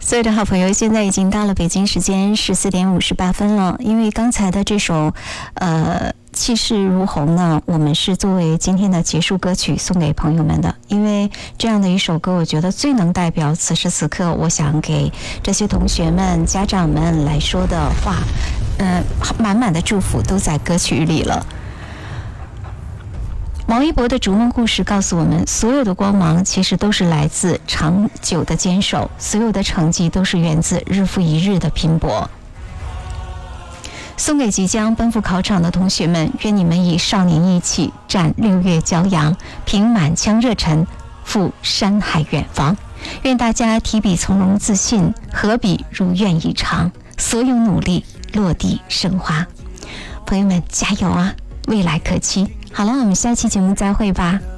所有的好朋友，现在已经到了北京时间14点58分了。因为刚才的这首气势如虹呢，我们是作为今天的结束歌曲送给朋友们的。因为这样的一首歌，我觉得最能代表此时此刻我想给这些同学们、家长们来说的话，满满的祝福都在歌曲里了。毛一博的逐梦故事告诉我们，所有的光芒其实都是来自长久的坚守，所有的成绩都是源自日复一日的拼搏。送给即将奔赴考场的同学们，愿你们以少年意气战6月骄阳，凭满腔热忱赴山海远方。愿大家提笔从容自信，合笔如愿以偿，所有努力落地生花。朋友们加油啊，未来可期。好了，我们下期节目再会吧。